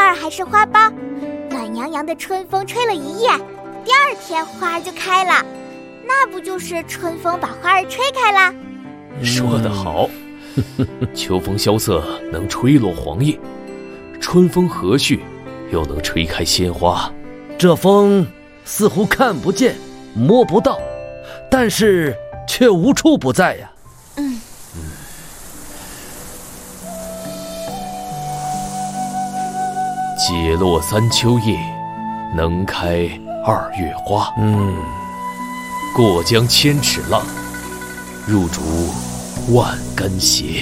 儿还是花苞，暖洋洋的春风吹了一夜，第二天花儿就开了，那不就是春风把花儿吹开了？ 说得好，秋风萧瑟能吹落黄叶，春风和煦又能吹开鲜花。 这风似乎看不见摸不到，但是却无处不在呀。 解落三秋叶，能开二月花。过江千尺浪，入竹万竿斜。